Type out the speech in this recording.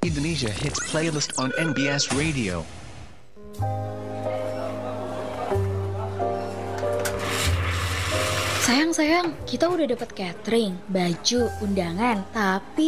Indonesia Hits playlist on NBS Radio. Sayang, kita udah dapat catering, baju, undangan, tapi